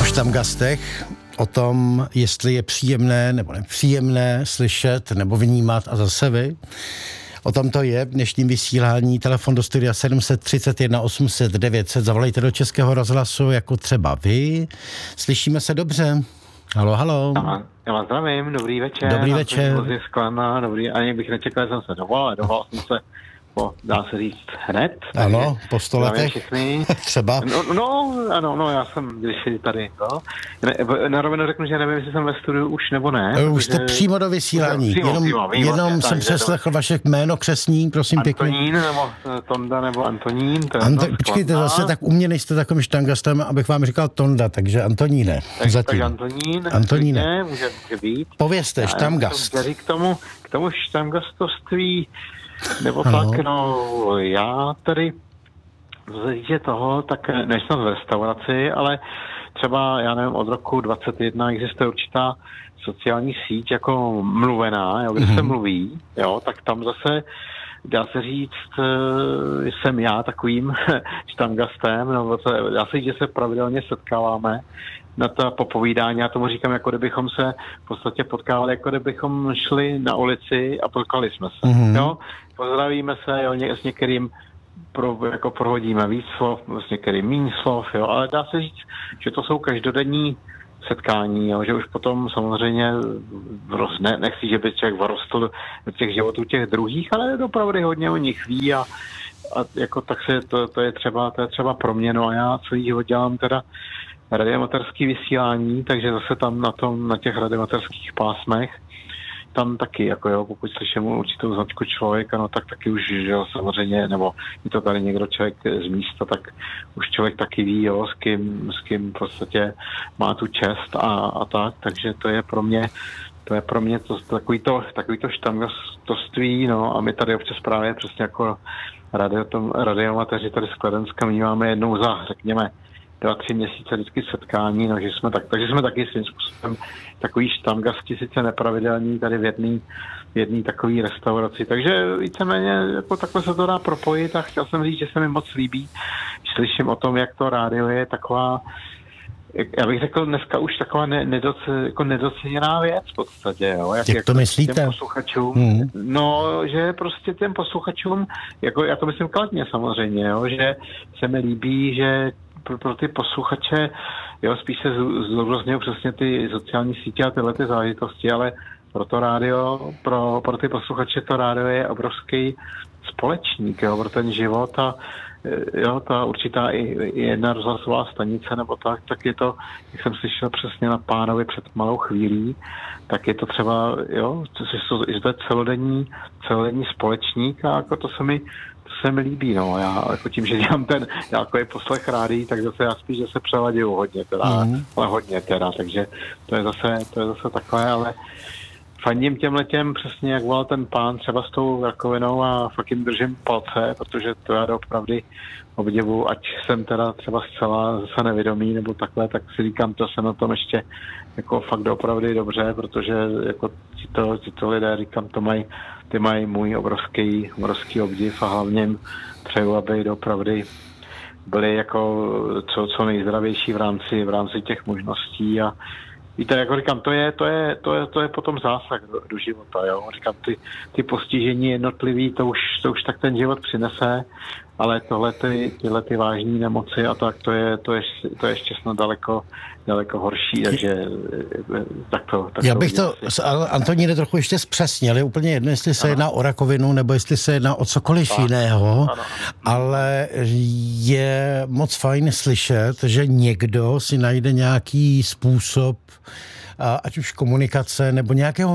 Štamgastech, o tom, jestli je příjemné nebo nepříjemné slyšet nebo vnímat a zase vy. O tom to je v dnešním vysílání. Telefon do studia 731 800 900. Zavolejte do Českého rozhlasu jako třeba vy. Slyšíme se dobře? Halo, halo. Já vás zdravím, dobrý večer. Dobrý večer. Dobrý, ani bych nečekal, že jsem se dovolal jsem se dá se říct hned. Ano, po 100 letech. Třeba. No, já jsem když tady, na rovinu řeknu, že nevím, jestli jsem ve studiu už nebo ne. Už jste přímo do vysílání. Jenom jsem přeslechl vaše jméno křestní, prosím pěkně. Antonín, nebo Tonda, nebo Antonín. Počkejte, zase tak u mě nejste takovým štangastem, abych vám říkal Tonda, takže Antoníne. Tak Antoníne. Může být. Povězte, štamgast. K tomu štamgastoství, nebo ano. Tak, já tady z toho, tak nejsem v restauraci, ale třeba, já nevím, od roku 2021 existuje určitá sociální síť jako mluvená, kde se mluví, tak tam zase dá se říct, jsem já takovým štamgastem, dá se říct, že se pravidelně setkáváme na to popovídání, já tomu říkám, jako kdybychom se v podstatě potkávali, jako kdybychom šli na ulici a potkali jsme se, pozdravíme se, s některým prohodíme víc slov, s některým méně slov, ale dá se říct, že to jsou každodenní setkání, že už potom samozřejmě nechci, že by člověk vrostl do těch životů těch druhých, ale opravdu hodně o nich ví a jako tak se to je třeba pro mě, a já celý život dělám teda radiomaterský vysílání, takže zase tam na těch radiomaterských pásmech tam taky, pokud slyším určitou značku člověka, tak taky už, samozřejmě, nebo je to tady někdo člověk z místa, tak už člověk taky ví, s kým v podstatě má tu čest a tak, takže to je pro mě takový to štamgastoství, a my tady občas právě přesně jako radiomateři tady z Kladenska máme jednou za, řekněme, 2-3 měsíce vždycky setkání, takže jsme taky svým způsobem takový štamgasti, sice nepravidelní, tady v jedné takové restauraci. Takže víceméně jako takhle se to dá propojit a chtěl jsem říct, že se mi moc líbí. Slyším o tom, jak to rádio je taková, já bych řekl dneska už taková nedoceněná věc v podstatě. Jak to myslíte? Těm posluchačům, že prostě těm posluchačům, já to myslím kladně samozřejmě, že se mi líbí, že pro ty posluchače, spíš se zdůrazňují přesně ty sociální sítě a tyhle ty záležitosti, ale pro to rádio, pro ty posluchače to rádio je obrovský společník, pro ten život a ta určitá i jedna rozhlasová stanice nebo tak je to, jak jsem slyšel přesně na Pánovi před malou chvílí, tak je to třeba, že to je celodenní společník a jako to se mi líbí, já jako tím, že dělám ten je poslech rádií, tak zase já spíš, že se přeladěju hodně ale hodně takže to je zase takové, ale fandím těmhletěm přesně, jak volal ten pán třeba s tou rakovinou a fakt jim držím palce, protože to já opravdu obdivu, ať jsem teda třeba zcela zase nevědomý nebo takhle, tak si říkám, to se na tom ještě jako fakt opravdu dobře, protože jako tito lidé, říkám, ty mají můj obrovský obdiv a hlavně přeju, aby opravdu byli jako co nejzdravější v rámci těch možností a víte, jako říkám, to je potom zásah do života, říkám, ty postižení jednotlivý, to už tak ten život přinese, ale tyhle ty vážné nemoci a tak, to je ještě snad daleko horší, takže tak já bych to, Antoníne, trochu ještě zpřesnil, je úplně jedno, jestli se jedná o rakovinu, nebo jestli se jedná o cokoliv jiného, ale je moc fajn slyšet, že někdo si najde nějaký způsob, ať už komunikace, nebo nějakého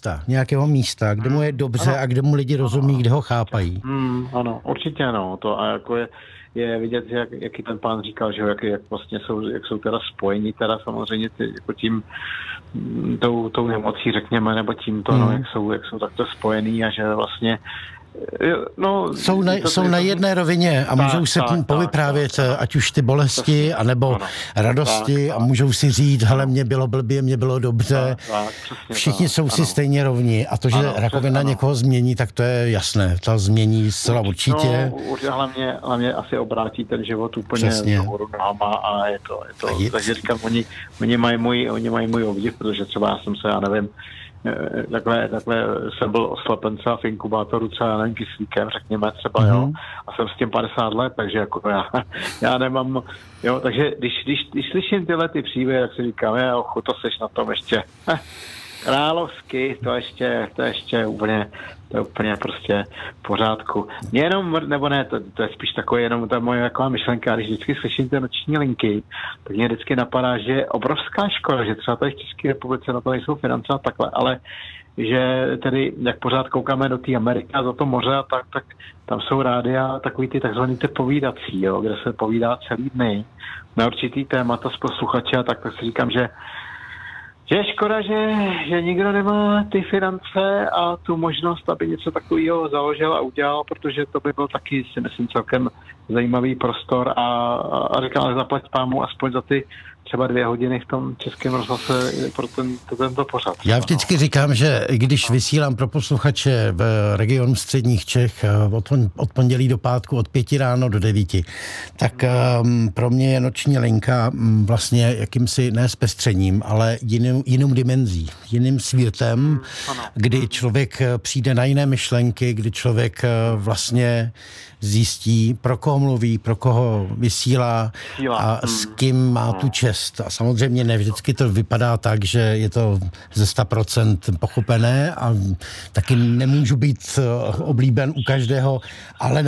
místa, kde mu je dobře a kde mu lidi rozumí, kde ho chápají. Ano, určitě ano, to a jako je vidět, jaký ten pán říkal, že jak vlastně jsou teda spojení, teda samozřejmě jako tím tou nemocí, řekněme, nebo tímto, jak jsou takto spojený a že vlastně No, jsou na jedné rovině a můžou se povyprávět, ať už ty bolesti, anebo radosti a můžou si říct, hele, mě bylo blbě, mě bylo dobře. Všichni jsou si stejně rovní a to, že rakovina někoho změní, tak to je jasné. To změní zcela určitě. No, hlavně asi obrátí ten život úplně nahoru nohama a je to. Takže říkám, oni mají můj obdiv, protože třeba já jsem se, já nevím, takhle jsem byl oslepence v inkubátoru třeba, nevím, kyslíkem, řekněme třeba, jo, a jsem s tím 50 let, takže jako já nemám, jo, takže když slyším tyhle ty příběhy, tak si říkám, to seš na tom ještě královsky, to ještě úplně, to je úplně prostě v pořádku. Jenom, nebo ne, to je spíš takové jenom ta moje taková myšlenka, když vždycky slyším ty noční linky, tak mě vždycky napadá, že je obrovská škoda, že třeba tady v České republice na to nejsou finance a takhle, ale že tedy, jak pořád koukáme do té Ameriky a do toho moře, tak tam jsou rádia takový ty takzvaný ty povídací, jo, kde se povídá celý dny na určitý témata s posluchači a tak si říkám, že je škoda, že nikdo nemá ty finance a tu možnost, aby něco takového založil a udělal, protože to by byl taky, si myslím, celkem zajímavý prostor a říkám, ale zaplať pámu aspoň za ty třeba 2 hodiny v tom Českém rozhlase pro tento pořad. Já vždycky říkám, že když vysílám pro posluchače v regionu středních Čech od pondělí do pátku od 5 ráno do 9, tak pro mě je noční linka vlastně jakýmsi ne zpestřením, ale jinou dimenzí, jiným světem, kdy člověk přijde na jiné myšlenky, kdy člověk vlastně zjistí, pro koho mluví, pro koho vysílá a s kým má tu čest. A samozřejmě ne vždycky to vypadá tak, že je to ze 100% pochopené a taky nemůžu být oblíben u každého, ale